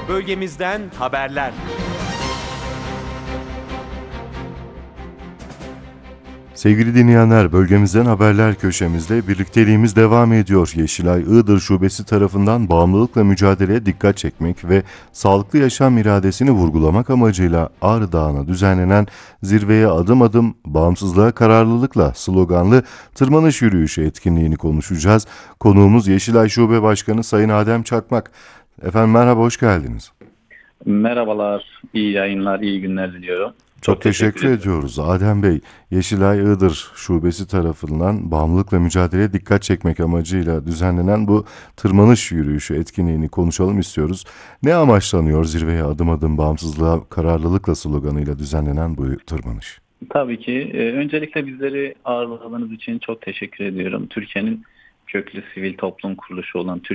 Bölgemizden haberler. Sevgili dinleyenler, bölgemizden haberler köşemizde birlikteliğimiz devam ediyor. Yeşilay Iğdır Şubesi tarafından bağımlılıkla mücadeleye dikkat çekmek ve sağlıklı yaşam iradesini vurgulamak amacıyla Ağrı Dağı'na düzenlenen zirveye adım adım bağımsızlığa kararlılıkla sloganlı tırmanış yürüyüşü etkinliğini konuşacağız. Konuğumuz Yeşilay Şube Başkanı Sayın Adem Çakmak. Efendim merhaba, hoş geldiniz. Merhabalar, iyi yayınlar, iyi günler diliyorum. Çok teşekkür ediyoruz Adem Bey. Yeşilay Iğdır Şubesi tarafından bağımlılıkla mücadeleye dikkat çekmek amacıyla düzenlenen bu tırmanış yürüyüşü etkinliğini konuşalım istiyoruz. Ne amaçlanıyor zirveye adım adım bağımsızlığa kararlılıkla sloganıyla düzenlenen bu tırmanış? Tabii ki. Öncelikle bizleri ağırladığınız için çok teşekkür ediyorum. Türkiye'nin köklü sivil toplum kuruluşu olan